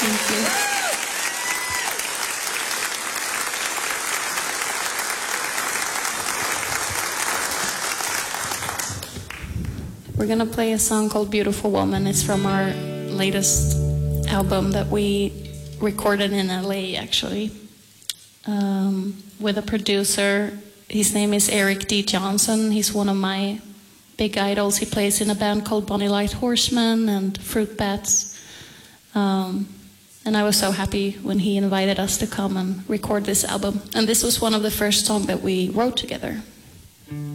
Thank you. We're gonna play a song called Beautiful Woman. It's from our latest album that we recorded in LA, actually, with a producer. His name is Eric D. Johnson. He's one of my big idols. He plays in a band called Bonnie Light Horseman and Fruit Bats. And I was so happy when he invited us to come and record this album. And this was one of the first songs that we wrote together.